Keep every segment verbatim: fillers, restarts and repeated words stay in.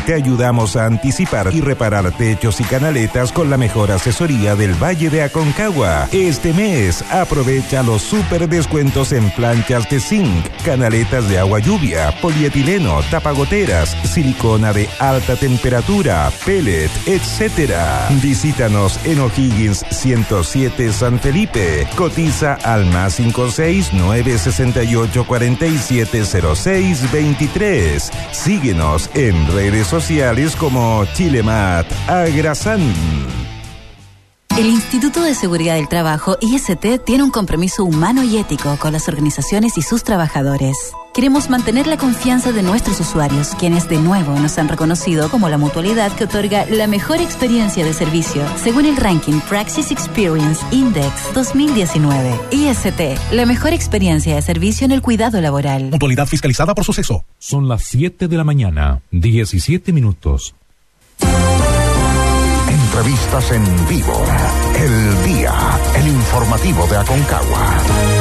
te ayudamos a anticipar y reparar techos y canaletas con la mejor asesoría del Valle de Aconcagua. Este mes, aprovecha los super descuentos en planchas de zinc, canaletas de agua lluvia, polietileno, tapagoteras, silicona de alta temperatura, pellet, etcétera. Visítanos en O'Higgins ciento siete San Felipe. Cotiza al más cinco seis nueve seis ocho cuatro siete cero seis veintitrés. Síguenos en redes sociales como Chilemat Agrasan. El Instituto de Seguridad del Trabajo, I S T, tiene un compromiso humano y ético con las organizaciones y sus trabajadores. Queremos mantener la confianza de nuestros usuarios, quienes de nuevo nos han reconocido como la mutualidad que otorga la mejor experiencia de servicio, según el ranking Praxis Experience Index dos mil diecinueve. I S T, la mejor experiencia de servicio en el cuidado laboral. Mutualidad fiscalizada por Suceso. Son las siete de la mañana, diecisiete minutos. Entrevistas en vivo. El Día, el informativo de Aconcagua.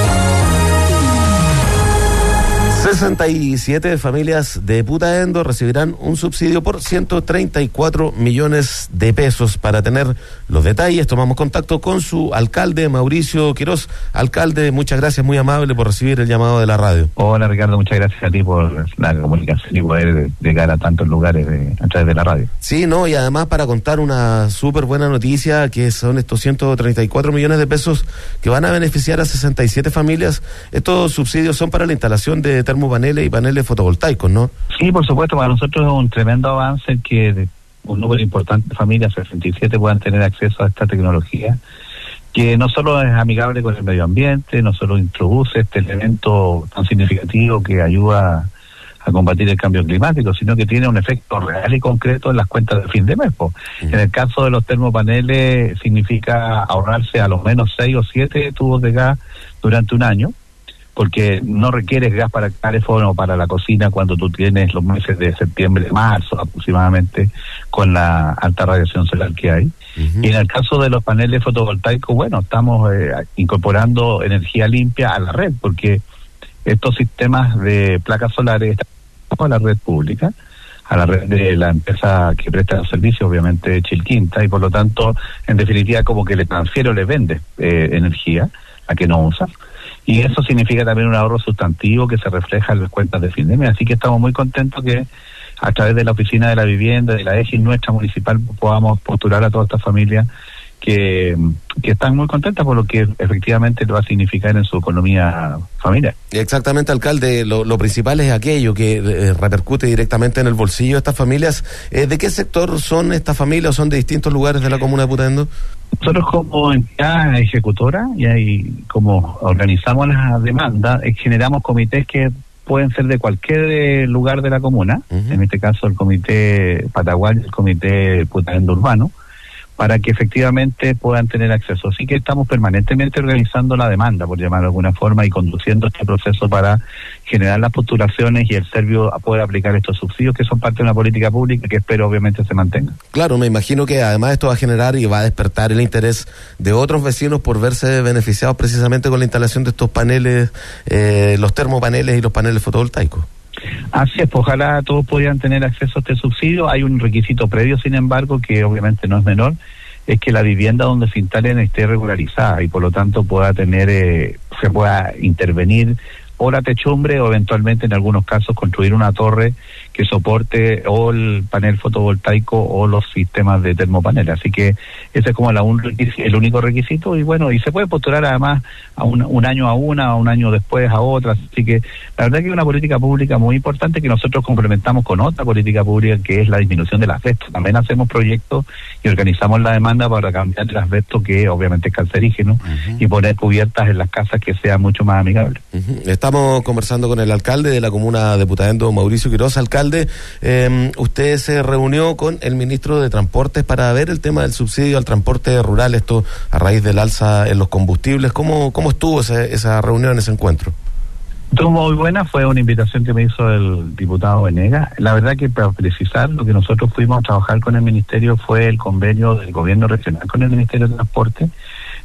sesenta y siete familias de Putaendo recibirán un subsidio por ciento treinta y cuatro millones de pesos. Para tener los detalles, tomamos contacto con su alcalde, Mauricio Quiroz. Alcalde, muchas gracias, muy amable por recibir el llamado de la radio. Hola, Ricardo, muchas gracias a ti por la comunicación y poder llegar a tantos lugares de, a través de la radio. Sí, no, y además para contar una súper buena noticia, que son estos ciento treinta y cuatro millones de pesos que van a beneficiar a sesenta y siete familias. Estos subsidios son para la instalación de termopaneles y paneles fotovoltaicos, ¿no? Sí, por supuesto, para nosotros es un tremendo avance en que un número importante de familias, sesenta y siete, puedan tener acceso a esta tecnología, que no solo es amigable con el medio ambiente, no solo introduce este elemento tan significativo que ayuda a combatir el cambio climático, sino que tiene un efecto real y concreto en las cuentas de fin de mes. Uh-huh. En el caso de los termopaneles, significa ahorrarse a lo menos seis o siete tubos de gas durante un año, porque no requieres gas para el teléfono o para la cocina cuando tú tienes los meses de septiembre, marzo aproximadamente, con la alta radiación solar que hay. Uh-huh. Y en el caso de los paneles fotovoltaicos, bueno, estamos eh, incorporando energía limpia a la red, porque estos sistemas de placas solares están a la red pública, a la red de la empresa que presta los servicios, obviamente Chilquinta, y por lo tanto, en definitiva, como que le transfiere o le vende eh, energía a que no usa. Y eso significa también un ahorro sustantivo que se refleja en las cuentas de fin de mes. Así que estamos muy contentos que a través de la Oficina de la Vivienda, de la E G I, nuestra municipal, podamos postular a todas estas familias que, que están muy contentas por lo que efectivamente lo va a significar en su economía familiar. Exactamente, alcalde, lo, lo principal es aquello que eh, repercute directamente en el bolsillo de estas familias. Eh, ¿De qué sector son estas familias o son de distintos lugares de la comuna de Putaendo? Nosotros como entidad ejecutora y ahí como organizamos las demandas, eh, generamos comités que pueden ser de cualquier lugar de la comuna, uh-huh. En este caso el comité Patagual y el comité Putaendo Urbano, para que efectivamente puedan tener acceso. Así que estamos permanentemente organizando la demanda, por llamarlo de alguna forma, y conduciendo este proceso para generar las postulaciones y el Servio pueda aplicar estos subsidios que son parte de una política pública que espero obviamente se mantenga. Claro, me imagino que además esto va a generar y va a despertar el interés de otros vecinos por verse beneficiados precisamente con la instalación de estos paneles, eh, los termopaneles y los paneles fotovoltaicos. Así es, pues ojalá todos pudieran tener acceso a este subsidio. Hay un requisito previo, sin embargo, que obviamente no es menor, es que la vivienda donde se instalen esté regularizada y por lo tanto pueda tener, eh, se pueda intervenir o la techumbre o eventualmente en algunos casos construir una torre que soporte o el panel fotovoltaico o los sistemas de termopaneles. Así que ese es como la un, el único requisito y bueno, y se puede postular además a un, un año a una, a un año después a otra. Así que la verdad que es una política pública muy importante que nosotros complementamos con otra política pública que es la disminución del asbesto. También hacemos proyectos y organizamos la demanda para cambiar el asbesto, que obviamente es cancerígeno, uh-huh. y poner cubiertas en las casas que sean mucho más amigables. Uh-huh. Estamos conversando con el alcalde de la comuna de Putaendo, Mauricio Quiroz. Alcalde, eh, usted se reunió con el ministro de Transportes para ver el tema del subsidio al transporte rural, esto a raíz del alza en los combustibles. ¿Cómo, cómo estuvo esa, esa reunión, ese encuentro? Estuvo muy buena, fue una invitación que me hizo el diputado Venegas. La verdad que para precisar, lo que nosotros fuimos a trabajar con el ministerio fue el convenio del gobierno regional con el Ministerio de Transporte,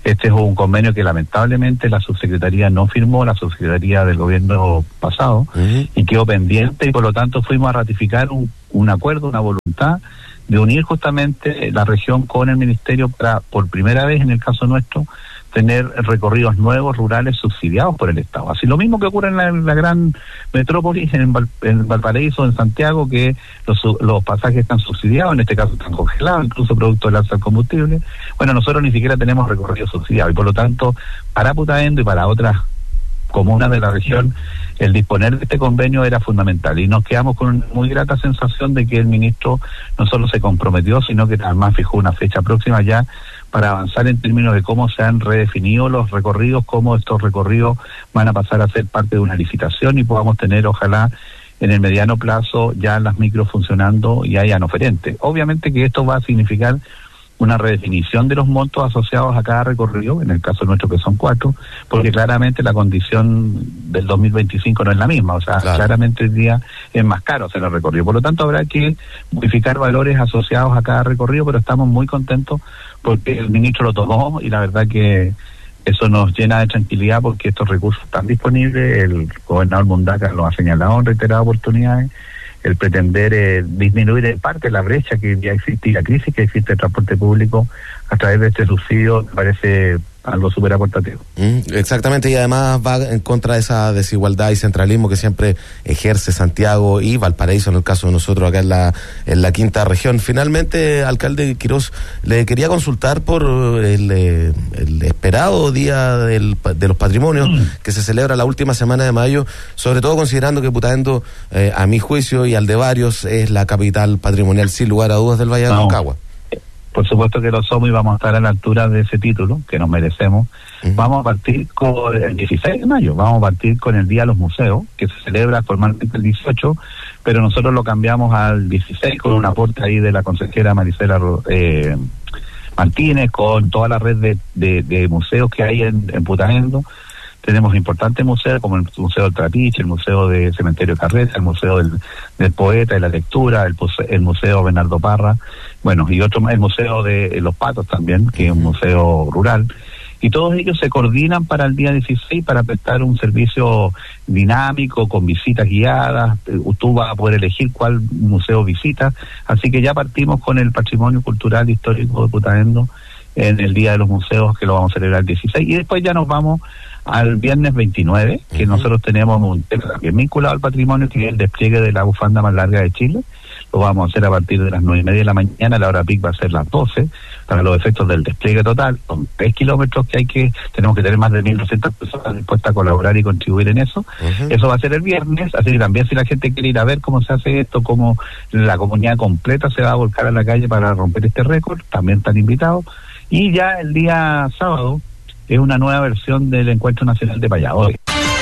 Este es un convenio que lamentablemente la subsecretaría no firmó, la subsecretaría del gobierno pasado, uh-huh. y quedó pendiente, y por lo tanto fuimos a ratificar un, un acuerdo, una voluntad de unir justamente la región con el ministerio para, por primera vez en el caso nuestro, tener recorridos nuevos rurales subsidiados por el Estado. Así lo mismo que ocurre en la, en la gran metrópolis, en, Val, en Valparaíso, en Santiago, que los, los pasajes están subsidiados, en este caso están congelados, incluso producto del alza del combustible. Bueno, nosotros ni siquiera tenemos recorridos subsidiados, y por lo tanto, para Putaendo y para otras comunas de la región, el disponer de este convenio era fundamental, y nos quedamos con una muy grata sensación de que el ministro no solo se comprometió, sino que además fijó una fecha próxima ya para avanzar en términos de cómo se han redefinido los recorridos, cómo estos recorridos van a pasar a ser parte de una licitación y podamos tener, ojalá, en el mediano plazo ya las micros funcionando y hayan oferentes. Obviamente que esto va a significar una redefinición de los montos asociados a cada recorrido, en el caso nuestro que son cuatro, porque claramente la condición del dos mil veinticinco no es la misma, o sea, claro. claramente el día es más caro hacer el recorrido, por lo tanto habrá que modificar valores asociados a cada recorrido, pero estamos muy contentos porque el ministro lo tomó y la verdad que eso nos llena de tranquilidad porque estos recursos están disponibles, el gobernador Mundaca lo ha señalado en reiteradas oportunidades, el pretender eh, disminuir en parte la brecha que ya existe y la crisis que existe en el transporte público a través de este subsidio me parece algo súper aportativo. Mm, exactamente, y además va en contra de esa desigualdad y centralismo que siempre ejerce Santiago y Valparaíso, en el caso de nosotros acá en la en la quinta región. Finalmente, alcalde Quirós, le quería consultar por el, el esperado Día del, de los Patrimonios mm. que se celebra la última semana de mayo, sobre todo considerando que Putaendo, eh, a mi juicio y al de varios, es la capital patrimonial sin lugar a dudas del Valle de Aconcagua. Por supuesto que lo somos y vamos a estar a la altura de ese título, que nos merecemos. Uh-huh. Vamos a partir con el dieciséis de mayo, vamos a partir con el Día de los Museos, que se celebra formalmente el dieciocho, pero nosotros lo cambiamos al dieciséis con un aporte ahí de la consejera Maricela eh, Martínez, con toda la red de, de, de museos que hay en, en Putaendo. Tenemos importantes museos como el Museo del Trapiche, el Museo de Cementerio Carreta, el Museo del, del Poeta y la Lectura, el, el Museo Bernardo Parra, bueno, y otro más, el Museo de Los Patos también, que es un museo rural. Y todos ellos se coordinan para el día dieciséis para prestar un servicio dinámico, con visitas guiadas. Tú vas a poder elegir cuál museo visitas. Así que ya partimos con el patrimonio cultural histórico de Putaendo en el Día de los Museos, que lo vamos a celebrar el dieciséis. Y después ya nos vamos al viernes veintinueve, que uh-huh. nosotros tenemos un tema también vinculado al patrimonio, que es el despliegue de la bufanda más larga de Chile. Lo vamos a hacer a partir de las nueve y media de la mañana, la hora pic va a ser las doce, para los efectos del despliegue total. Son tres kilómetros que hay que, tenemos que tener más de mil doscientas personas dispuestas a colaborar y contribuir en eso. Uh-huh. Eso va a ser el viernes, así que también si la gente quiere ir a ver cómo se hace esto, cómo la comunidad completa se va a volcar a la calle para romper este récord, también están invitados. Y ya el día sábado es una nueva versión del Encuentro Nacional de Payadores.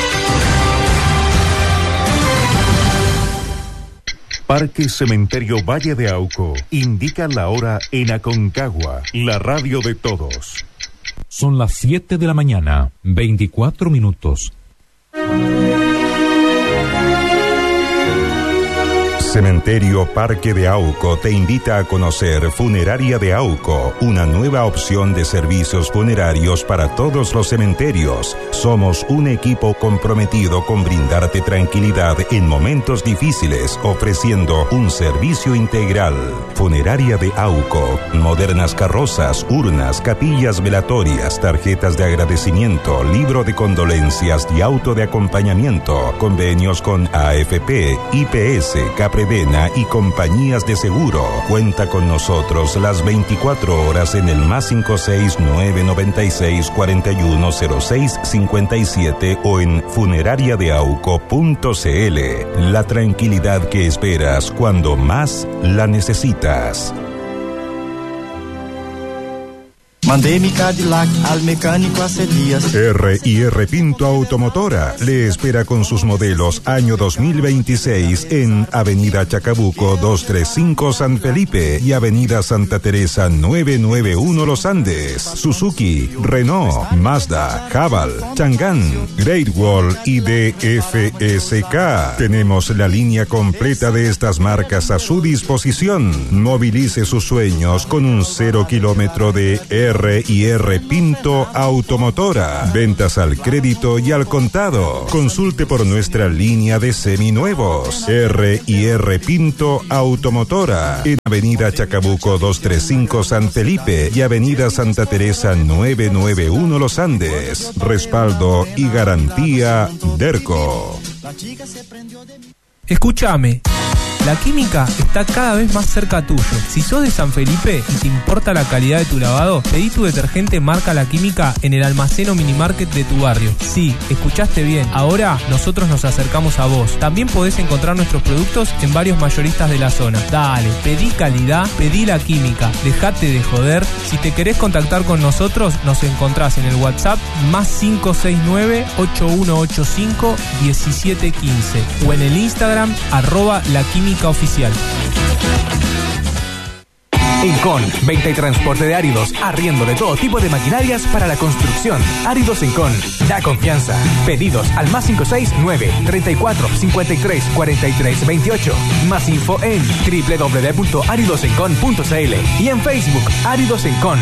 Parque Cementerio Valle de Auco indica la hora en Aconcagua, la radio de todos. Son las siete de la mañana, veinticuatro minutos. Cementerio Parque de Auco te invita a conocer Funeraria de Auco, una nueva opción de servicios funerarios para todos los cementerios. Somos un equipo comprometido con brindarte tranquilidad en momentos difíciles, ofreciendo un servicio integral. Funeraria de Auco, modernas carrozas, urnas, capillas velatorias, tarjetas de agradecimiento, libro de condolencias y auto de acompañamiento, convenios con A F P, I P S, Capre y compañías de seguro. Cuenta con nosotros las veinticuatro horas en el más cinco seis nueve nueve seis cuatro uno cero seis cinco siete o en funeraria de auco punto c l. La tranquilidad que esperas cuando más la necesitas. Mandé mi Cadillac al mecánico hace días. R y R Pinto Automotora le espera con sus modelos año dos mil veintiséis en Avenida Chacabuco doscientos treinta y cinco San Felipe y Avenida Santa Teresa novecientos noventa y uno Los Andes. Suzuki, Renault, Mazda, Haval, Chang'an, Great Wall y D F S K. Tenemos la línea completa de estas marcas a su disposición. Movilice sus sueños con un cero kilómetro de R R y R Pinto Automotora. Ventas al crédito y al contado. Consulte por nuestra línea de seminuevos. R y R Pinto Automotora. En Avenida Chacabuco doscientos treinta y cinco San Felipe y Avenida Santa Teresa novecientos noventa y uno Los Andes. Respaldo y garantía Derco. Escúchame. La química está cada vez más cerca tuyo. Si sos de San Felipe y te importa la calidad de tu lavado, pedí tu detergente marca La Química en el almacén o minimarket de tu barrio. Sí, escuchaste bien. Ahora nosotros nos acercamos a vos. También podés encontrar nuestros productos en varios mayoristas de la zona. Dale, pedí calidad, pedí La Química. Dejate de joder. Si te querés contactar con nosotros, nos encontrás en el WhatsApp más cinco seis nueve, ocho uno ocho cinco, uno siete uno cinco o en el Instagram arroba La Química Oficial. Encon, venta y transporte de áridos, arriendo de todo tipo de maquinarias para la construcción. Áridos Encon, da confianza. Pedidos al más cinco seis nueve, treinta y cuatro, cincuenta y tres, cuarenta y tres, veintiocho. Más info en doble u doble u doble u punto áridos encon punto c l y en Facebook Áridos Encon.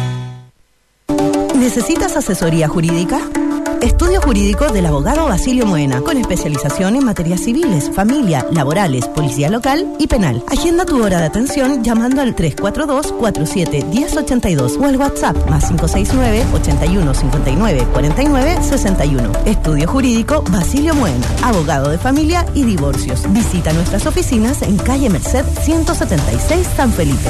¿Necesitas asesoría jurídica? Estudio Jurídico del abogado Basilio Moena, con especialización en materias civiles, familia, laborales, policía local y penal. Agenda tu hora de atención llamando al tres cuatro dos, cuatro siete, uno cero ocho dos o al WhatsApp más cinco seis nueve, ochenta y uno, cincuenta y nueve, cuarenta y nueve, sesenta y uno. Estudio Jurídico Basilio Moena, abogado de familia y divorcios. Visita nuestras oficinas en calle Merced ciento setenta y seis San Felipe.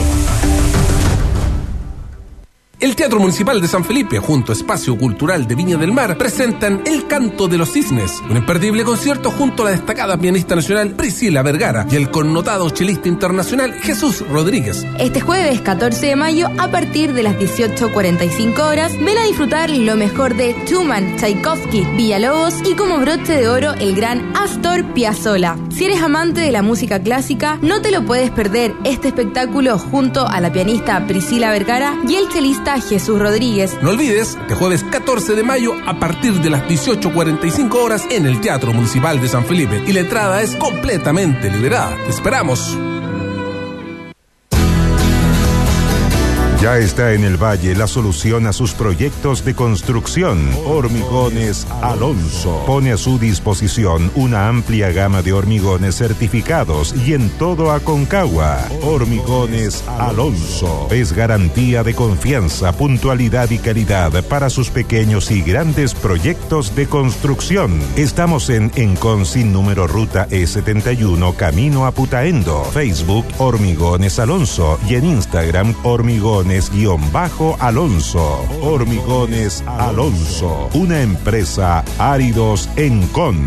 El Teatro Municipal de San Felipe, junto a Espacio Cultural de Viña del Mar, presentan El Canto de los Cisnes, un imperdible concierto junto a la destacada pianista nacional Priscila Vergara y el connotado chelista internacional Jesús Rodríguez. Este jueves catorce de mayo, a partir de las dieciocho cuarenta y cinco horas, ven a disfrutar lo mejor de Schumann, Tchaikovsky, Villalobos y como broche de oro el gran Astor Piazzolla. Si eres amante de la música clásica, no te lo puedes perder este espectáculo junto a la pianista Priscila Vergara y el chelista Jesús Rodríguez. No olvides que jueves catorce de mayo a partir de las dieciocho cuarenta y cinco horas en el Teatro Municipal de San Felipe y la entrada es completamente liberada. ¡Te esperamos! Ya está en el Valle la solución a sus proyectos de construcción. Hormigones Alonso pone a su disposición una amplia gama de hormigones certificados y en todo Aconcagua. Hormigones Alonso es garantía de confianza, puntualidad y calidad para sus pequeños y grandes proyectos de construcción. Estamos en Encon sin número ruta E setenta y uno camino a Putaendo. Facebook Hormigones Alonso y en Instagram Hormigones Bajo Alonso. Hormigones Alonso, una empresa Áridos Encon.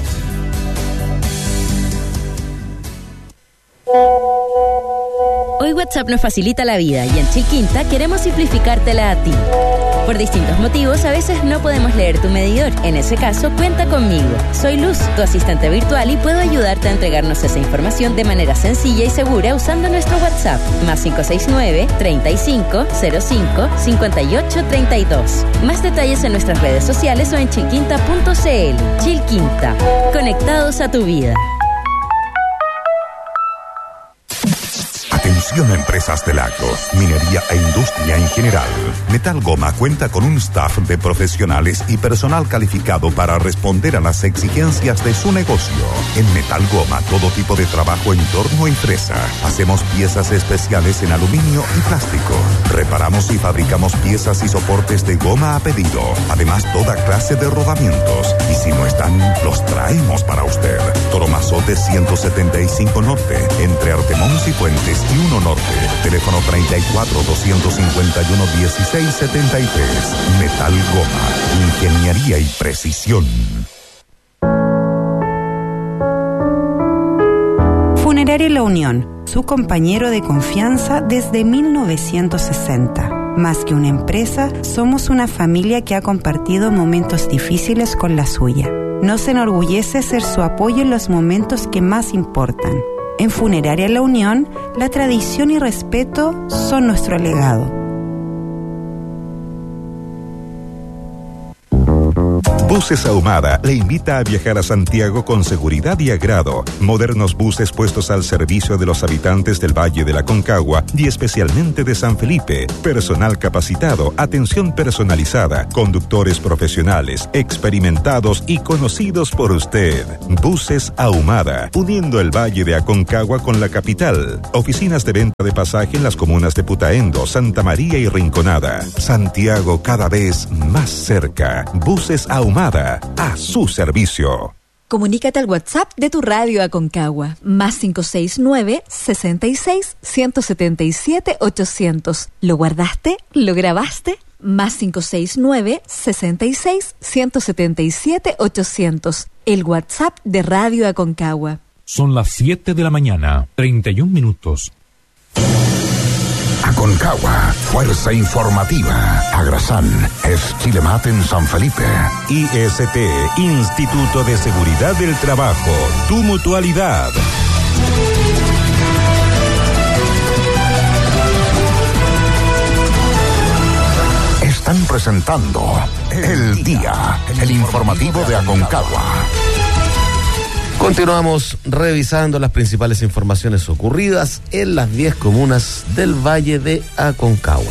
Hoy WhatsApp nos facilita la vida y en Chilquinta queremos simplificártela a ti. Por distintos motivos, a veces no podemos leer tu medidor. En ese caso, cuenta conmigo. Soy Luz, tu asistente virtual, y puedo ayudarte a entregarnos esa información de manera sencilla y segura usando nuestro WhatsApp. Más cinco seis nueve, treinta y cinco, cero cinco, cincuenta y ocho, treinta y dos. Más detalles en nuestras redes sociales o en chilquinta punto c l. Chilquinta. Conectados a tu vida. Atención a empresas del agro, minería e industria en general. Metal Goma cuenta con un staff de profesionales y personal calificado para responder a las exigencias de su negocio. En Metal Goma, todo tipo de trabajo en torno a empresa. Hacemos piezas especiales en aluminio y plástico. Reparamos y fabricamos piezas y soportes de goma a pedido. Además, toda clase de rodamientos. Y si no están, los traemos para usted. Toromazote ciento setenta y cinco Norte, entre Artemons y Fuentes y uno Norte. Teléfono treinta y cuatro, doscientos cincuenta y uno, dieciséis setenta y tres. Metal Goma. Ingeniería y precisión. Funeraria La Unión, su compañero de confianza desde mil novecientos sesenta. Más que una empresa, somos una familia que ha compartido momentos difíciles con la suya. Nos enorgullece ser su apoyo en los momentos que más importan. En Funeraria La Unión, la tradición y respeto son nuestro legado. Buses Ahumada le invita a viajar a Santiago con seguridad y agrado. Modernos buses puestos al servicio de los habitantes del Valle de la Aconcagua y especialmente de San Felipe. Personal capacitado, atención personalizada, conductores profesionales, experimentados y conocidos por usted. Buses Ahumada, uniendo el Valle de Aconcagua con la capital. Oficinas de venta de pasaje en las comunas de Putaendo, Santa María y Rinconada. Santiago cada vez más cerca. Buses Ahumada, a su servicio. Comunícate al WhatsApp de tu radio Aconcagua, más cinco seis nueve, sesenta y seis, ciento setenta y siete, ochocientos. ¿Lo guardaste? ¿Lo grabaste? Más cinco seis nueve, sesenta y seis, ciento setenta y siete, ochocientos. El WhatsApp de Radio Aconcagua. Son las siete de la mañana, treinta y un minutos. Aconcagua, Fuerza Informativa. Agrasán es Chilemat en San Felipe. I S T, Instituto de Seguridad del Trabajo. Tu mutualidad. Están presentando El Día, el informativo de Aconcagua. Continuamos revisando las principales informaciones ocurridas en las diez comunas del Valle de Aconcagua.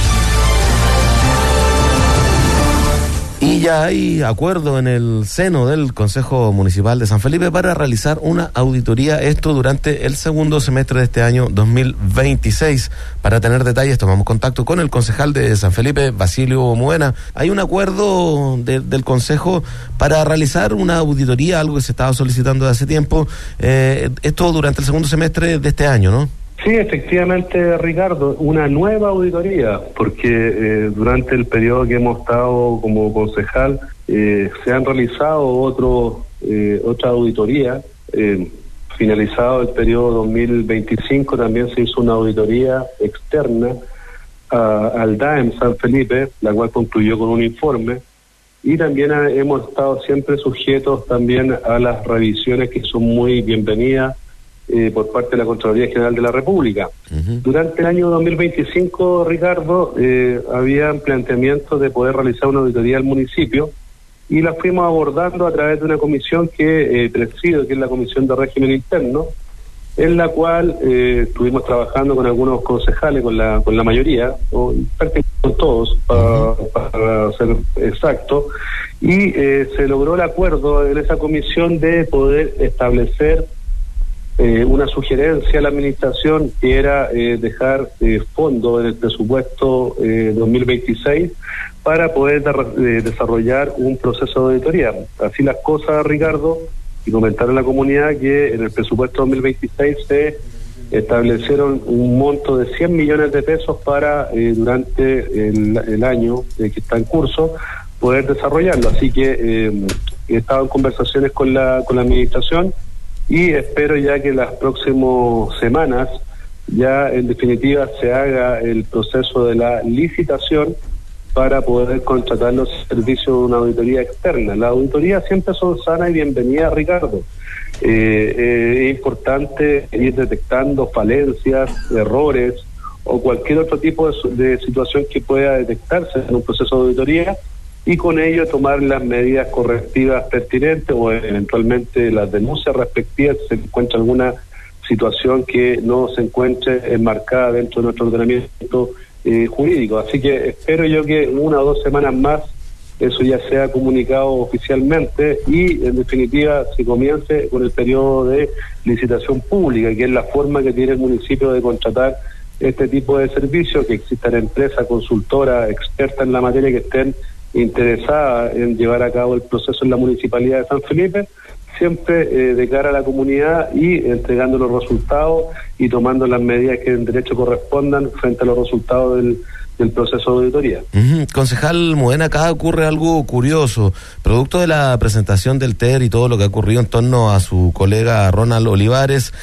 Y ya hay acuerdo en el seno del Consejo Municipal de San Felipe para realizar una auditoría, esto durante el segundo semestre de este año dos mil veintiséis. Para tener detalles tomamos contacto con el concejal de San Felipe, Basilio Moena. Hay un acuerdo de, del Consejo para realizar una auditoría, algo que se estaba solicitando desde hace tiempo, eh, esto durante el segundo semestre de este año, ¿no? Sí, efectivamente, Ricardo, una nueva auditoría, porque eh, durante el periodo que hemos estado como concejal eh, se han realizado otro, eh, otra auditoría. Eh, finalizado el periodo dos mil veinticinco también se hizo una auditoría externa a, al D A E M San Felipe, la cual concluyó con un informe, y también ha, hemos estado siempre sujetos también a las revisiones que son muy bienvenidas Eh, por parte de la Contraloría General de la República. Uh-huh. Durante el año dos mil veinticinco, Ricardo, eh, había planteamientos de poder realizar una auditoría al municipio y la fuimos abordando a través de una comisión que eh, presido, que es la Comisión de Régimen Interno, en la cual eh, estuvimos trabajando con algunos concejales, con la con la mayoría, o prácticamente con todos, para, para ser exacto, y eh, se logró el acuerdo en esa comisión de poder establecer Eh, una sugerencia a la administración, que era eh, dejar eh, fondo en el presupuesto eh, dos mil veintiséis para poder de, eh, desarrollar un proceso de auditoría. Así las cosas, Ricardo, y comentar a la comunidad que en el presupuesto dos mil veintiséis se establecieron un monto de cien millones de pesos para eh, durante el, el año eh, que está en curso poder desarrollarlo. Así que eh, he estado en conversaciones con la con la administración y espero ya que en las próximas semanas ya en definitiva se haga el proceso de la licitación para poder contratar los servicios de una auditoría externa. Las auditorías siempre son sanas y bienvenidas, Ricardo. Eh, eh, es importante ir detectando falencias, errores o cualquier otro tipo de, de situación que pueda detectarse en un proceso de auditoría, y con ello tomar las medidas correctivas pertinentes o eventualmente las denuncias respectivas si se encuentra alguna situación que no se encuentre enmarcada dentro de nuestro ordenamiento eh, jurídico. Así que espero yo que una o dos semanas más eso ya sea comunicado oficialmente y en definitiva se comience con el periodo de licitación pública, que es la forma que tiene el municipio de contratar este tipo de servicios, que existan empresas consultoras expertas en la materia que estén interesada en llevar a cabo el proceso en la Municipalidad de San Felipe, siempre eh, de cara a la comunidad y entregando los resultados y tomando las medidas que en derecho correspondan frente a los resultados del, del proceso de auditoría. Uh-huh. Concejal Moena, acá ocurre algo curioso, producto de la presentación del T E R y todo lo que ha ocurrido en torno a su colega Ronald Olivares.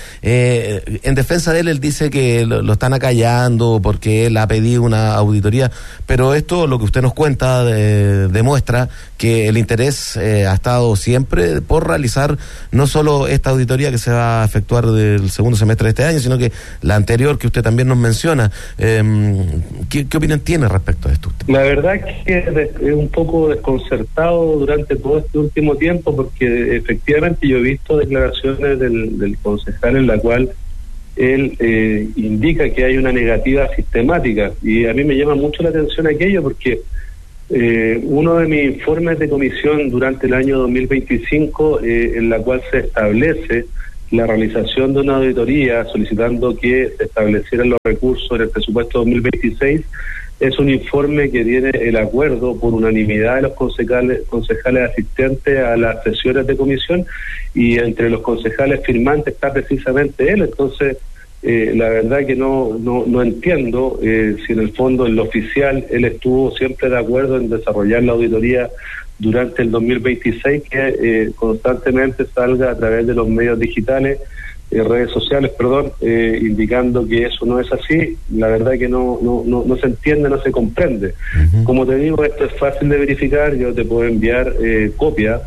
Eh, en defensa de él, él dice que lo, lo están acallando porque él ha pedido una auditoría, pero esto, lo que usted nos cuenta, eh, demuestra que el interés eh, ha estado siempre por realizar no solo esta auditoría que se va a efectuar del segundo semestre de este año, sino que la anterior que usted también nos menciona. Eh, ¿qué, qué opinión tiene respecto a esto? La verdad es que es un poco desconcertado durante todo este último tiempo, porque efectivamente yo he visto declaraciones del, del concejal en la cual él eh, indica que hay una negativa sistemática, y a mí me llama mucho la atención aquello porque eh, uno de mis informes de comisión durante el año dos mil veinticinco, eh, en la cual se establece la realización de una auditoría solicitando que se establecieran los recursos en el presupuesto dos mil veintiséis, es un informe que tiene el acuerdo por unanimidad de los concejales, concejales asistentes a las sesiones de comisión, y entre los concejales firmantes está precisamente él. Entonces, eh, la verdad que no no, no entiendo eh, si en el fondo en lo oficial él estuvo siempre de acuerdo en desarrollar la auditoría durante el dos mil veintiséis, que eh, constantemente salga a través de los medios digitales, Eh, redes sociales, perdón, eh, indicando que eso no es así. La verdad que no no no, no se entiende, no se comprende. Uh-huh. Como te digo, esto es fácil de verificar. Yo te puedo enviar eh, copia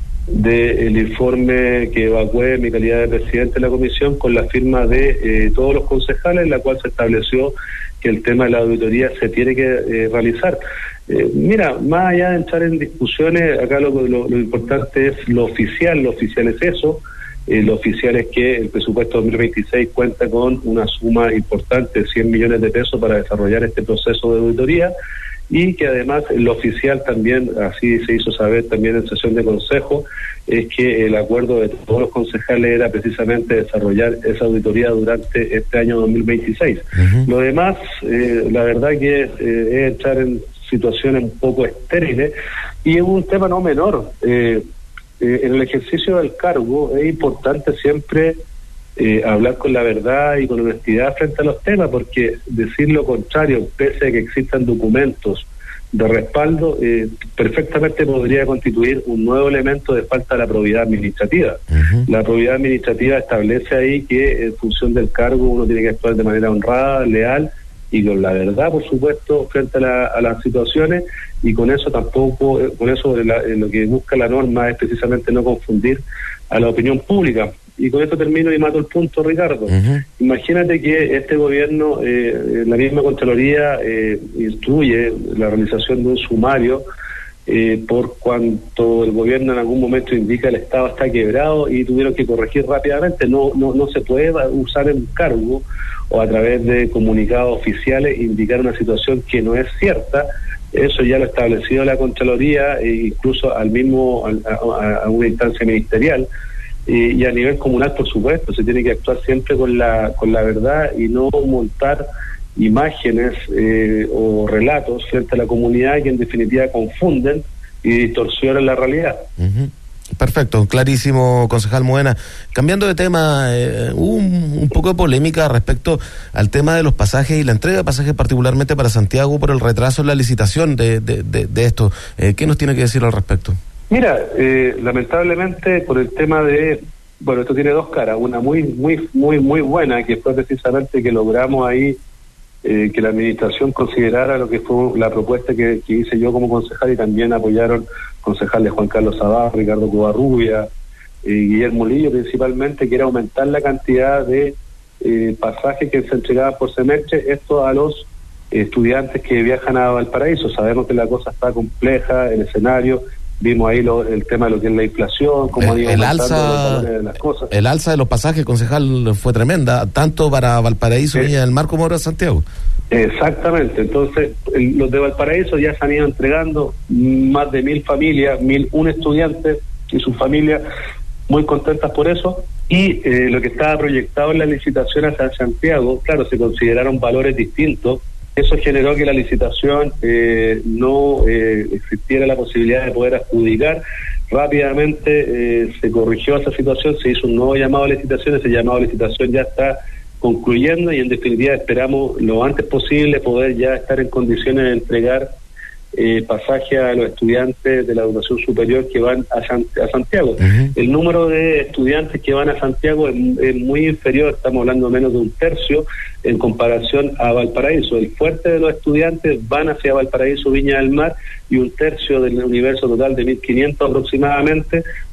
del informe que evacué en mi calidad de presidente de la comisión con la firma de eh, todos los concejales, en la cual se estableció que el tema de la auditoría se tiene que eh, realizar. Eh, mira, más allá de entrar en discusiones, acá lo, lo, lo importante es lo oficial. Lo oficial es eso. Eh, lo oficial es que el presupuesto dos mil veintiséis cuenta con una suma importante, cien millones de pesos, para desarrollar este proceso de auditoría, y que además lo oficial también, así se hizo saber también en sesión de consejo, es que el acuerdo de todos los concejales era precisamente desarrollar esa auditoría durante este año dos mil veintiséis. Uh-huh. Lo demás, eh, la verdad que eh, es entrar en situaciones un poco estériles, y es un tema no menor. Eh, Eh, en el ejercicio del cargo es importante siempre eh, hablar con la verdad y con honestidad frente a los temas, porque decir lo contrario, pese a que existan documentos de respaldo, eh, perfectamente podría constituir un nuevo elemento de falta de la probidad administrativa. Uh-huh. La probidad administrativa establece ahí que en función del cargo uno tiene que actuar de manera honrada, leal y con la verdad, por supuesto, frente a, la, a las situaciones, y con eso tampoco, con eso la, lo que busca la norma es precisamente no confundir a la opinión pública. Y con esto termino y mato el punto, Ricardo. Uh-huh. Imagínate que este gobierno, eh, la misma Contraloría eh, instruye la realización de un sumario eh, por cuanto el gobierno en algún momento indica el Estado está quebrado y tuvieron que corregir rápidamente. No, no, no se puede usar el cargo o a través de comunicados oficiales indicar una situación que no es cierta. Eso ya lo ha establecido la Contraloría, e incluso al mismo a, a una instancia ministerial, y, y a nivel comunal, por supuesto. Se tiene que actuar siempre con la con la verdad y no montar imágenes eh, o relatos frente a la comunidad que en definitiva confunden y distorsionan la realidad. Uh-huh. Perfecto, clarísimo, concejal Moena. Cambiando de tema, eh, hubo un, un poco de polémica respecto al tema de los pasajes y la entrega de pasajes, particularmente para Santiago, por el retraso en la licitación de, de, de, de esto. Eh, ¿Qué nos tiene que decir al respecto? Mira, eh, lamentablemente por el tema de, bueno, esto tiene dos caras, una muy, muy, muy, muy buena, que fue precisamente que logramos ahí Eh, que la administración considerara lo que fue la propuesta que, que hice yo como concejal, y también apoyaron concejales Juan Carlos Sabá, Ricardo Covarrubia, eh, Guillermo Lillo principalmente, que era aumentar la cantidad de eh, pasajes que se entregaban por semestre, esto a los eh, estudiantes que viajan a Valparaíso. Sabemos que la cosa está compleja, el escenario, vimos ahí lo, el tema de lo que es la inflación, cómo el, el alza de las cosas. El alza de los pasajes, concejal, fue tremenda, tanto para Valparaíso, Viña del Mar, como ahora Santiago. Exactamente. Entonces, el, los de Valparaíso ya se han ido entregando, más de mil familias, mil un estudiantes y sus familias muy contentas por eso, y eh, lo que estaba proyectado en la licitación hacia Santiago, claro, se consideraron valores distintos. Eso generó que la licitación eh, no eh, existiera la posibilidad de poder adjudicar. Rápidamente eh, se corrigió esa situación, se hizo un nuevo llamado a licitación, ese llamado a licitación ya está concluyendo, y en definitiva esperamos lo antes posible poder ya estar en condiciones de entregar eh, pasaje a los estudiantes de la educación superior que van a, San, a Santiago. Uh-huh. El número de estudiantes que van a Santiago es, es muy inferior, estamos hablando menos de un tercio en comparación a Valparaíso. El fuerte de los estudiantes van hacia Valparaíso, Viña del Mar, y un tercio del universo total de mil quinientos aproximadamente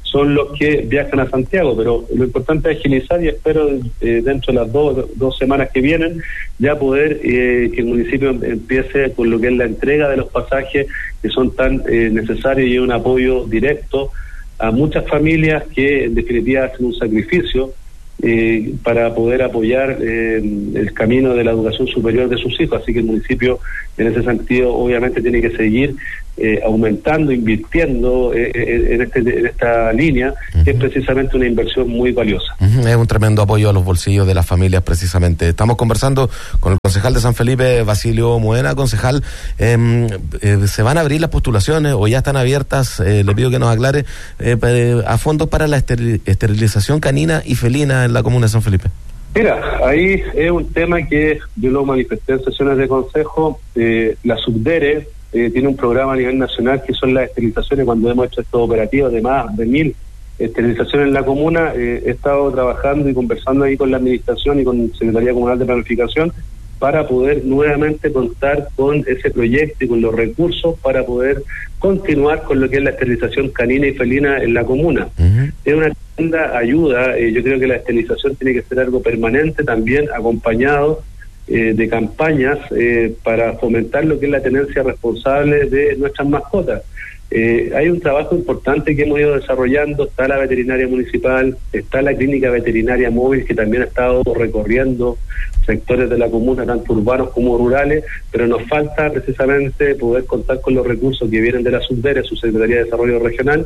son los que viajan a Santiago, pero lo importante es agilizar y espero eh, dentro de las dos, dos semanas que vienen ya poder eh, que el municipio empiece con lo que es la entrega de los pasajes que son tan eh, necesarios y un apoyo directo a muchas familias que en definitiva hacen un sacrificio eh, para poder apoyar eh, el camino de la educación superior de sus hijos, así que el municipio en ese sentido obviamente tiene que seguir eh, aumentando, invirtiendo eh, en, este, en esta línea, uh-huh. que es precisamente una inversión muy valiosa. Uh-huh. Es un tremendo apoyo a los bolsillos de las familias precisamente. Estamos conversando con el concejal de San Felipe, Basilio Moena. Concejal, eh, eh, ¿se van a abrir las postulaciones o ya están abiertas? Eh, le pido que nos aclare eh, a fondos para la esteril- esterilización canina y felina en la comuna de San Felipe. Mira, ahí es un tema que yo lo manifesté en sesiones de consejo. Eh, la Subdere eh, tiene un programa a nivel nacional que son las esterilizaciones. Cuando hemos hecho estos operativos de más de mil esterilizaciones en la comuna, eh, he estado trabajando y conversando ahí con la administración y con Secretaría Comunal de Planificación para poder nuevamente contar con ese proyecto y con los recursos para poder continuar con lo que es la esterilización canina y felina en la comuna. Uh-huh. Es una tremenda ayuda. Eh, yo creo que la esterilización tiene que ser algo permanente, también acompañado eh, de campañas eh, para fomentar lo que es la tenencia responsable de nuestras mascotas. Eh, hay un trabajo importante que hemos ido desarrollando. Está la veterinaria municipal, está la clínica veterinaria móvil que también ha estado recorriendo sectores de la comuna, tanto urbanos como rurales, pero nos falta precisamente poder contar con los recursos que vienen de la Subdere, su Secretaría de Desarrollo Regional,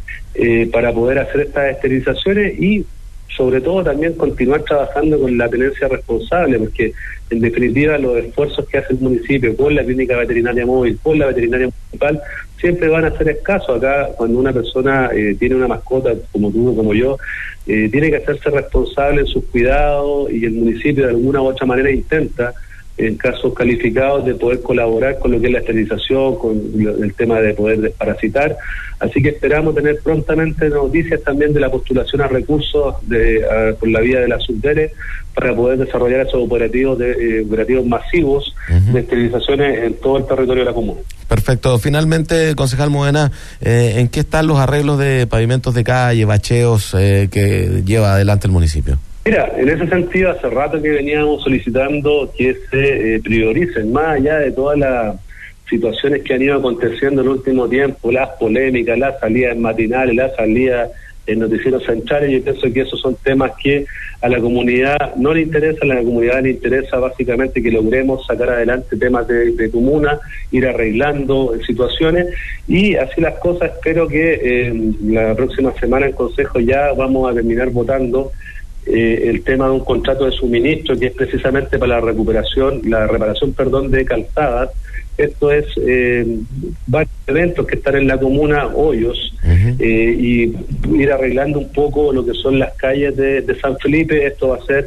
eh, para poder hacer estas esterilizaciones y sobre todo también continuar trabajando con la tenencia responsable, porque en definitiva los esfuerzos que hace el municipio con la clínica veterinaria móvil, con la veterinaria municipal, siempre van a ser escasos. Acá cuando una persona eh, tiene una mascota como tú, como yo, eh, tiene que hacerse responsable en sus cuidados y el municipio de alguna u otra manera intenta, en casos calificados, de poder colaborar con lo que es la esterilización, con el tema de poder desparasitar. Así que esperamos tener prontamente noticias también de la postulación a recursos de, a, por la vía de la Subdere para poder desarrollar esos operativos de eh, operativos masivos uh-huh. de esterilizaciones en todo el territorio de la comuna. Perfecto. Finalmente, concejal Moena, eh, ¿en qué están los arreglos de pavimentos de calle, bacheos eh, que lleva adelante el municipio? Mira, en ese sentido, hace rato que veníamos solicitando que se eh, prioricen, más allá de todas las situaciones que han ido aconteciendo en el último tiempo, las polémicas, las salidas matinales, las salidas en noticieros centrales. Yo pienso que esos son temas que a la comunidad no le interesan, a la comunidad le interesa básicamente que logremos sacar adelante temas de, de comuna, ir arreglando situaciones y así las cosas. Espero que eh, la próxima semana en Consejo ya vamos a terminar votando Eh, el tema de un contrato de suministro que es precisamente para la recuperación, la reparación, perdón, de calzadas. Esto es eh, varios eventos que están en la comuna, hoyos, uh-huh. eh, y ir arreglando un poco lo que son las calles de, de San Felipe. Esto va a ser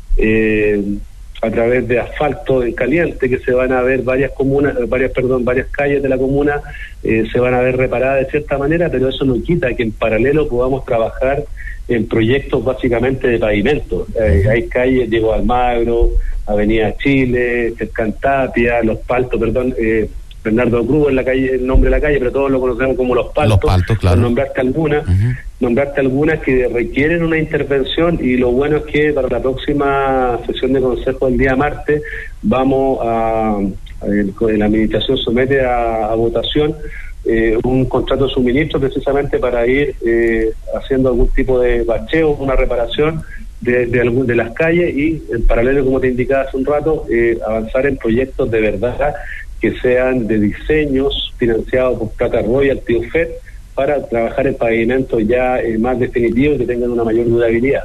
eh, a través de asfalto en caliente, que se van a ver varias comunas, varias, perdón, varias calles de la comuna eh, se van a ver reparadas de cierta manera, pero eso no quita que en paralelo podamos trabajar en proyectos básicamente de pavimento. Eh, hay calles, Diego Almagro, Avenida Chile, Cercantapia, Los Paltos, perdón, eh, Bernardo Cruz es la calle, el nombre de la calle, pero todos lo conocemos como Los Paltos. Los Paltos, claro. Por nombrarte algunas, uh-huh. nombrarte algunas que requieren una intervención, y lo bueno es que para la próxima sesión de consejo del día martes vamos a, a la administración somete a, a votación Eh, un contrato de suministro precisamente para ir eh, haciendo algún tipo de bacheo, una reparación de, de, algún, de las calles y en paralelo, como te indicaba hace un rato, eh, avanzar en proyectos de verdad que sean de diseños financiados por plata royalty o F E D para trabajar en pavimentos ya eh, más definitivos y que tengan una mayor durabilidad.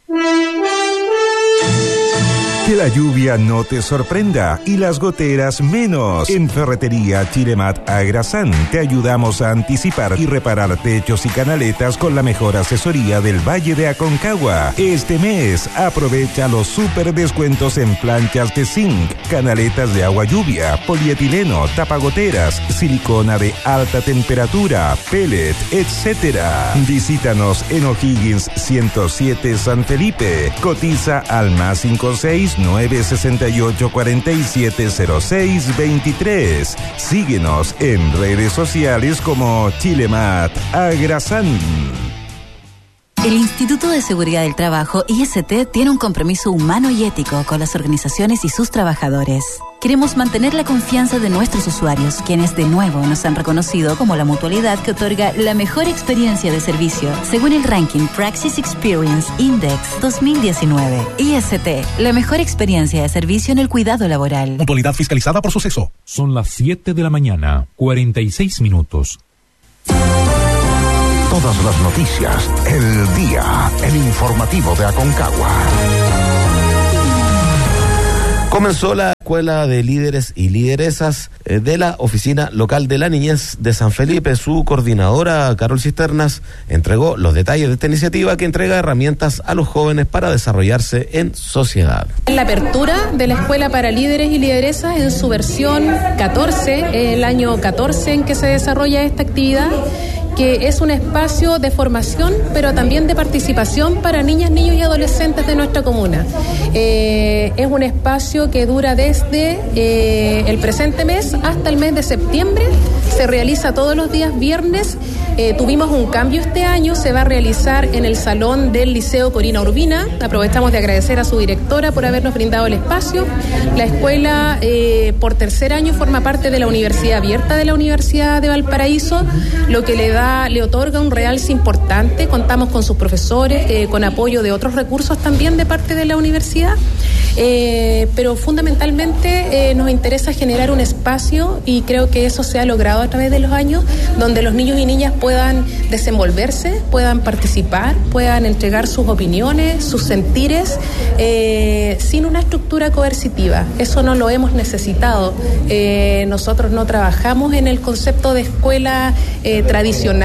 Que la lluvia no te sorprenda y las goteras menos. En Ferretería Chilemat Agrasán te ayudamos a anticipar y reparar techos y canaletas con la mejor asesoría del Valle de Aconcagua. Este mes aprovecha los super descuentos en planchas de zinc, canaletas de agua lluvia, polietileno, tapagoteras, silicona de alta temperatura, pellet, etcétera. Visítanos en O'Higgins ciento siete San Felipe. Cotiza al más cinco seis nueve sesenta y ocho cuarenta y siete cero seis veintitrés. Síguenos en redes sociales como Chilemat Agrasán. El Instituto de Seguridad del Trabajo, I S T, tiene un compromiso humano y ético con las organizaciones y sus trabajadores. Queremos mantener la confianza de nuestros usuarios, quienes de nuevo nos han reconocido como la mutualidad que otorga la mejor experiencia de servicio, según el ranking Praxis Experience Index dos mil diecinueve. I S T, la mejor experiencia de servicio en el cuidado laboral. Mutualidad fiscalizada por Suceso. Son las siete de la mañana, cuarenta y seis minutos. Todas las noticias, el día, el informativo de Aconcagua. Comenzó la Escuela de Líderes y Lideresas eh, de la Oficina Local de la Niñez de San Felipe. Su coordinadora, Carol Cisternas, entregó los detalles de esta iniciativa que entrega herramientas a los jóvenes para desarrollarse en sociedad. La apertura de la Escuela para Líderes y Lideresas en su versión catorce, el año catorce en que se desarrolla esta actividad, que es un espacio de formación, pero también de participación para niñas, niños y adolescentes de nuestra comuna. Eh, es un espacio que dura desde eh, el presente mes hasta el mes de septiembre. Se realiza todos los días viernes. Eh, tuvimos un cambio este año, se va a realizar en el salón del Liceo Corina Urbina. Aprovechamos de agradecer a su directora por habernos brindado el espacio. La escuela, eh, por tercer año, forma parte de la Universidad Abierta de la Universidad de Valparaíso, lo que le da le otorga un realce importante. Contamos con sus profesores, eh, con apoyo de otros recursos también de parte de la universidad, eh, pero fundamentalmente eh, nos interesa generar un espacio, y creo que eso se ha logrado a través de los años, donde los niños y niñas puedan desenvolverse, puedan participar, puedan entregar sus opiniones, sus sentires, eh, sin una estructura coercitiva. Eso no lo hemos necesitado. Eh, nosotros no trabajamos en el concepto de escuela eh, tradicional,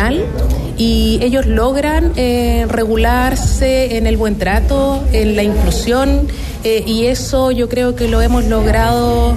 y ellos logran eh, regularse en el buen trato, en la inclusión, eh, y eso yo creo que lo hemos logrado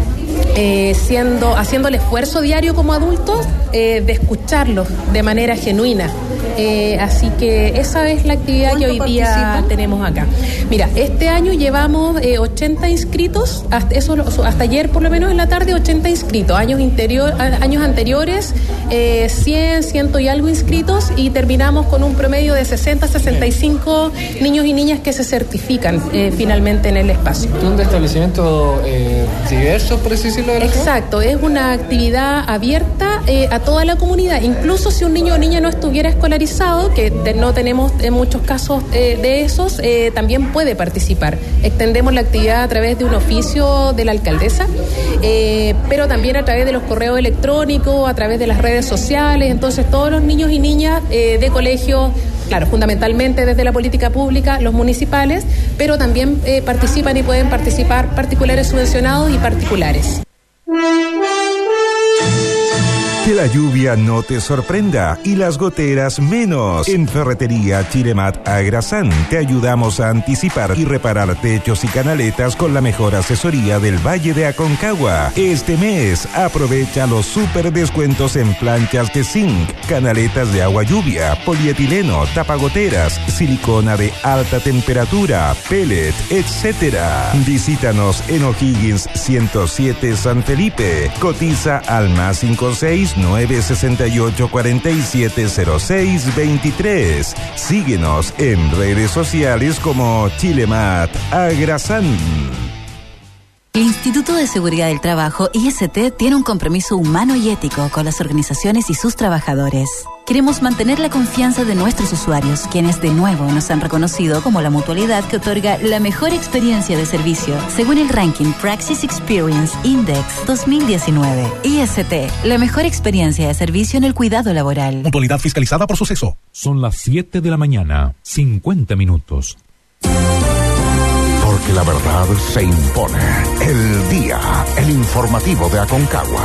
eh, siendo, haciendo el esfuerzo diario como adultos eh, de escucharlos de manera genuina. Eh, así que esa es la actividad que hoy día participan? Tenemos acá. Mira, este año llevamos eh, ochenta inscritos, hasta, eso, hasta ayer por lo menos en la tarde, ochenta inscritos. Años, interior, años anteriores, eh, cien, ciento y algo inscritos, y terminamos con un promedio de sesenta, sesenta y cinco niños y niñas que se certifican eh, finalmente en el espacio. ¿Un establecimiento eh, diverso, por así decirlo? Exacto, es una actividad abierta eh, a toda la comunidad, incluso si un niño o niña no estuviera escolarizado, que de, no tenemos en muchos casos eh, de esos, eh, también puede participar. Extendemos la actividad a través de un oficio de la alcaldesa, eh, pero también a través de los correos electrónicos, a través de las redes sociales. Entonces todos los niños y niñas eh, de colegios, claro, fundamentalmente desde la política pública, los municipales, pero también eh, participan y pueden participar particulares subvencionados y particulares. Que la lluvia no te sorprenda y las goteras menos. En Ferretería Chilemat Agrasán te ayudamos a anticipar y reparar techos y canaletas con la mejor asesoría del Valle de Aconcagua. Este mes aprovecha los super descuentos en planchas de zinc, canaletas de agua lluvia, polietileno, tapagoteras, silicona de alta temperatura, pellet, etcétera. Visítanos en O'Higgins ciento siete San Felipe. Cotiza al más cinco seis nueve sesenta y ocho cuarenta y siete cero seis veintitrés. Síguenos en redes sociales como Chilemat Agrasán. El Instituto de Seguridad del Trabajo, I S T, tiene un compromiso humano y ético con las organizaciones y sus trabajadores. Queremos mantener la confianza de nuestros usuarios, quienes de nuevo nos han reconocido como la mutualidad que otorga la mejor experiencia de servicio, según el ranking Praxis Experience Index dos mil diecinueve. I S T, la mejor experiencia de servicio en el cuidado laboral. Mutualidad fiscalizada por Suceso. Son las siete de la mañana, cincuenta minutos. Porque la verdad se impone. El día, el informativo de Aconcagua.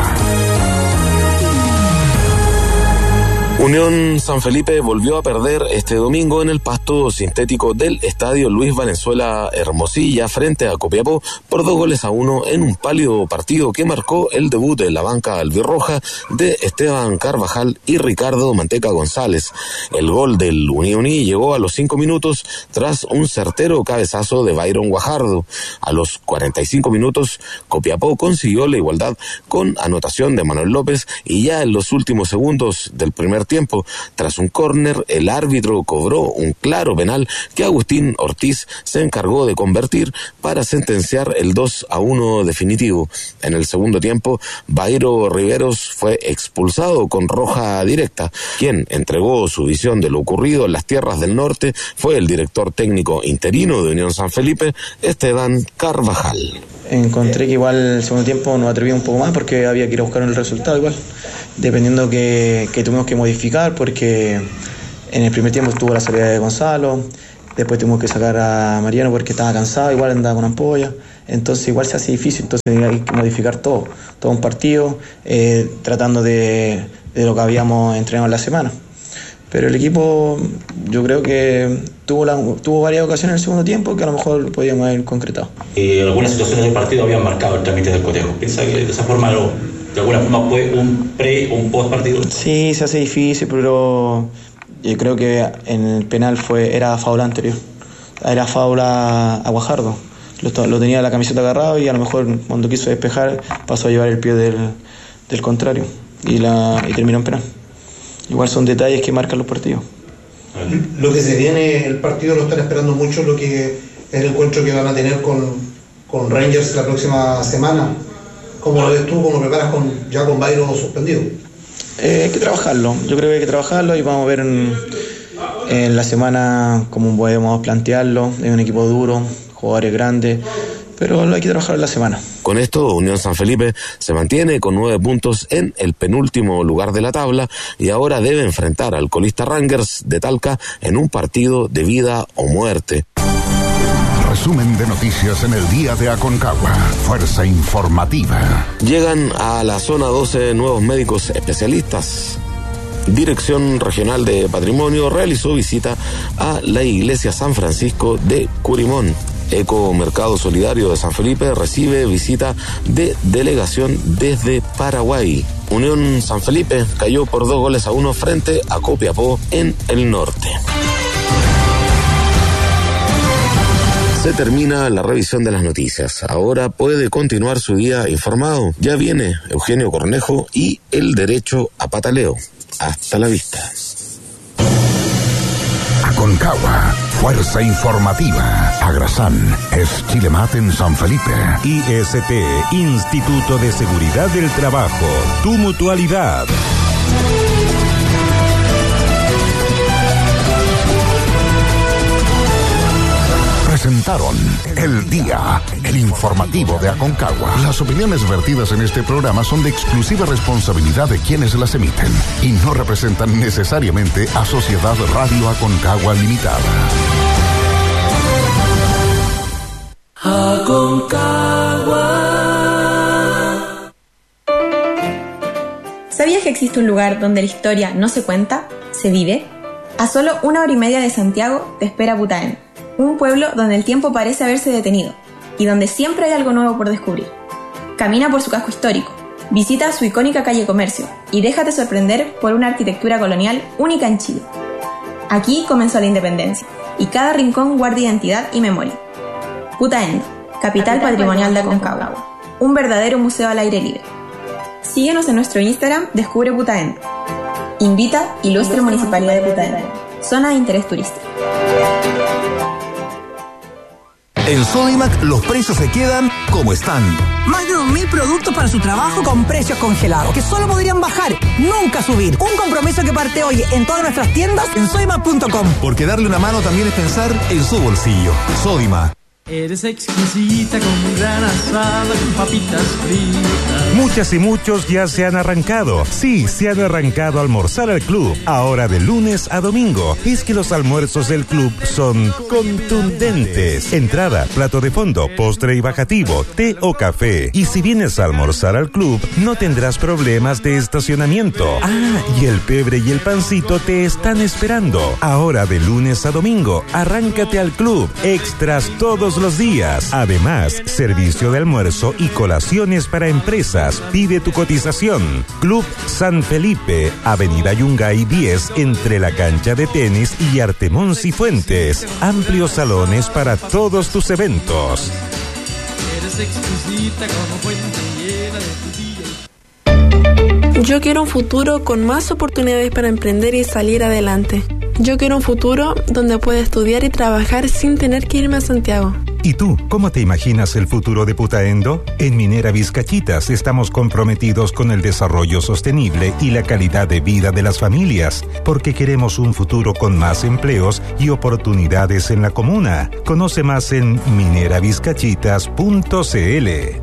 Unión San Felipe volvió a perder este domingo en el pasto sintético del Estadio Luis Valenzuela Hermosilla frente a Copiapó por dos goles a uno en un pálido partido que marcó el debut de la banca albirroja de Esteban Carvajal y Ricardo Manteca González. El gol del Uniuní llegó a los cinco minutos tras un certero cabezazo de Byron Guajardo. A los cuarenta y cinco minutos, Copiapó consiguió la igualdad con anotación de Manuel López, y ya en los últimos segundos del primer tiempo tiempo. Tras un córner, el árbitro cobró un claro penal que Agustín Ortiz se encargó de convertir para sentenciar el dos a uno definitivo. En el segundo tiempo, Bairo Riveros fue expulsado con roja directa. Quien entregó su visión de lo ocurrido en las tierras del norte fue el director técnico interino de Unión San Felipe, Esteban Carvajal. Encontré que igual el segundo tiempo nos atrevía un poco más porque había que ir a buscar el resultado igual, dependiendo que, que tuvimos que modificar, porque en el primer tiempo estuvo la salida de Gonzalo, después tuvimos que sacar a Mariano porque estaba cansado, igual andaba con ampolla, entonces igual se hace difícil, entonces hay que modificar todo, todo un partido, eh, tratando de, de lo que habíamos entrenado en la semana. Pero el equipo, yo creo que tuvo, la, tuvo varias ocasiones en el segundo tiempo que a lo mejor podíamos haber concretado. Y algunas situaciones del partido habían marcado el trámite del cotejo. ¿Piensa que de esa forma, lo, de alguna forma, fue un pre o un post partido? Sí, se hace difícil, pero yo creo que en el penal fue era faula anterior. Era faula a Guajardo. Lo, lo tenía la camiseta agarrado y a lo mejor cuando quiso despejar pasó a llevar el pie del, del contrario y, la, y terminó en penal. Igual son detalles que marcan los partidos. Lo que se viene, el partido lo están esperando mucho, lo que es el encuentro que van a tener con, con Rangers la próxima semana. ¿Cómo lo ves tú? ¿Cómo lo preparas con, ya con Bairo suspendido? Eh, hay que trabajarlo, yo creo que hay que trabajarlo y vamos a ver en, en la semana cómo podemos plantearlo. Es un equipo duro, jugadores grandes, pero lo hay que trabajar en la semana. Con esto, Unión San Felipe se mantiene con nueve puntos en el penúltimo lugar de la tabla y ahora debe enfrentar al colista Rangers de Talca en un partido de vida o muerte. Resumen de noticias en el día de Aconcagua. Fuerza informativa. Llegan a la zona doce nuevos médicos especialistas. Dirección Regional de Patrimonio realizó visita a la Iglesia San Francisco de Curimón. Ecomercado Solidario de San Felipe recibe visita de delegación desde Paraguay. Unión San Felipe cayó por dos goles a uno frente a Copiapó en el norte. Se termina la revisión de las noticias. Ahora puede continuar su día informado. Ya viene Eugenio Cornejo y el derecho a pataleo. Hasta la vista. Aconcagua, fuerza informativa. Agrasan es Chilemat en San Felipe. I S T, Instituto de Seguridad del Trabajo. Tu mutualidad. Presentaron El Día, el informativo de Aconcagua. Las opiniones vertidas en este programa son de exclusiva responsabilidad de quienes las emiten y no representan necesariamente a Sociedad Radio Aconcagua Limitada. Aconcagua. ¿Sabías que existe un lugar donde la historia no se cuenta, se vive? A solo una hora y media de Santiago te espera Putaén, un pueblo donde el tiempo parece haberse detenido y donde siempre hay algo nuevo por descubrir. Camina por su casco histórico, visita su icónica calle Comercio y déjate sorprender por una arquitectura colonial única en Chile. Aquí comenzó la independencia y cada rincón guarda identidad y memoria. Putaendo, capital patrimonial de Aconcagua, un verdadero museo al aire libre. Síguenos en nuestro Instagram, Descubre Putaendo. Invita Ilustre Municipalidad de Putaendo, zona de interés turístico. En Sodimac los precios se quedan como están. Más de dos mil productos para su trabajo con precios congelados, que solo podrían bajar, nunca subir. Un compromiso que parte hoy en todas nuestras tiendas en sodimac punto com. Porque darle una mano también es pensar en su bolsillo. Sodimac. Eres exquisita con un gran asado con papitas fritas. Muchas y muchos ya se han arrancado. Sí, se han arrancado a almorzar al club. Ahora de lunes a domingo. Es que los almuerzos del club son contundentes. Entrada, plato de fondo, postre y bajativo, té o café. Y si vienes a almorzar al club, no tendrás problemas de estacionamiento. Ah, y el pebre y el pancito te están esperando. Ahora de lunes a domingo, arráncate al club. Extras todos los días. Además, servicio de almuerzo y colaciones para empresas. Pide tu cotización. Club San Felipe, Avenida Yungay diez, entre la cancha de tenis y Artemón Cifuentes. Amplios salones para todos tus eventos. Eres exquisita como fuente llena de tu día. Yo quiero un futuro con más oportunidades para emprender y salir adelante. Yo quiero un futuro donde pueda estudiar y trabajar sin tener que irme a Santiago. ¿Y tú, cómo te imaginas el futuro de Putaendo? En Minera Vizcachitas estamos comprometidos con el desarrollo sostenible y la calidad de vida de las familias, porque queremos un futuro con más empleos y oportunidades en la comuna. Conoce más en minera vizcachitas punto c l.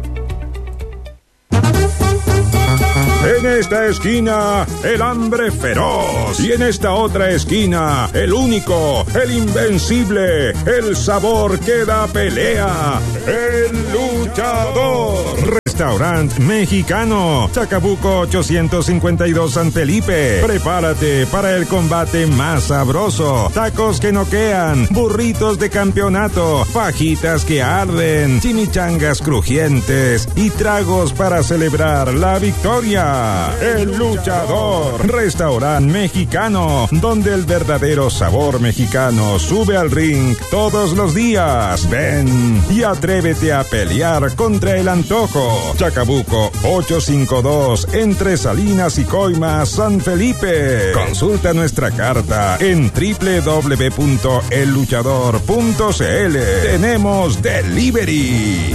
En esta esquina, el hambre feroz. Y en esta otra esquina, el único, el invencible, el sabor que da pelea, el luchador. Restaurante Mexicano, Chacabuco ochocientos cincuenta y dos San Felipe. Prepárate para el combate más sabroso. Tacos que noquean, burritos de campeonato, fajitas que arden, chimichangas crujientes y tragos para celebrar la victoria. El luchador. Restaurante Mexicano, donde el verdadero sabor mexicano sube al ring todos los días. Ven y atrévete a pelear contra el antojo. Chacabuco ochocientos cincuenta y dos, entre Salinas y Coimas, San Felipe. Consulta nuestra carta en doble u doble u doble u punto el luchador punto c l. Tenemos delivery.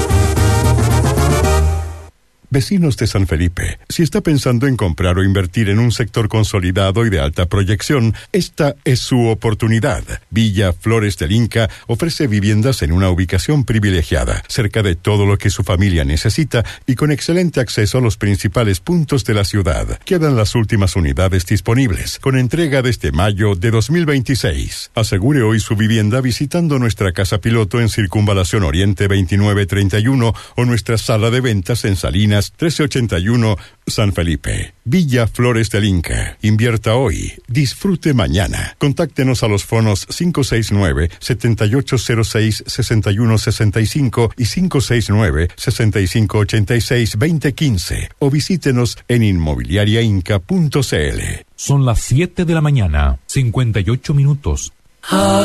Vecinos de San Felipe, si está pensando en comprar o invertir en un sector consolidado y de alta proyección, esta es su oportunidad. Villa Flores del Inca ofrece viviendas en una ubicación privilegiada, cerca de todo lo que su familia necesita y con excelente acceso a los principales puntos de la ciudad. Quedan las últimas unidades disponibles, con entrega desde mayo de dos mil veintiséis. Asegure hoy su vivienda visitando nuestra casa piloto en Circunvalación Oriente veintinueve treinta y uno o nuestra sala de ventas en Salinas trece ochenta y uno, San Felipe. Villa Flores del Inca. Invierta hoy, disfrute mañana. Contáctenos a los fonos cinco seis nueve, siete ocho cero seis, seis uno seis cinco y cinco seis nueve, seis cinco ocho seis, dos cero uno cinco o visítenos en inmobiliaria inca punto c l. Son las siete de la mañana, cincuenta y ocho minutos.